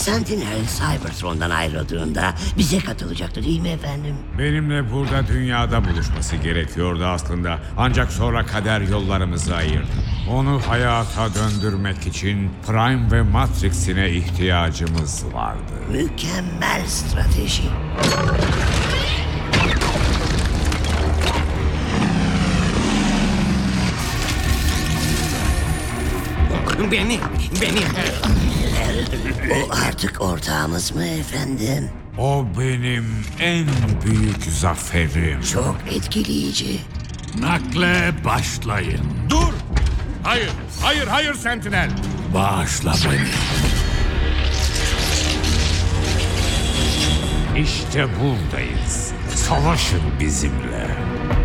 Sentinel Cybertron'dan ayrıldığında bize katılacaktı değil mi efendim? Benimle burada dünyada buluşması gerekiyordu aslında. Ancak sonra kader yollarımızı ayırdı. Onu hayata döndürmek için Prime ve Matrix'ine ihtiyacımız vardı. Mükemmel strateji. Beni. O artık ortağımız mı efendim? O benim en büyük zaferim. Çok etkileyici. Nakle başlayın. Dur! Hayır Sentinel! Bağışla beni. İşte buradayız. Savaşın bizimle.